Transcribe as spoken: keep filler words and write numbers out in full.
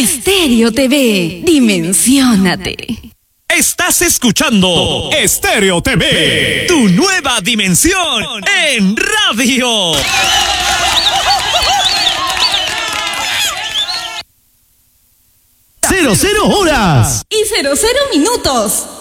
Estéreo T V, dimensiónate. Estás escuchando Estéreo T V, tu nueva dimensión en radio. Cero, cero horas. Y cero, cero minutos.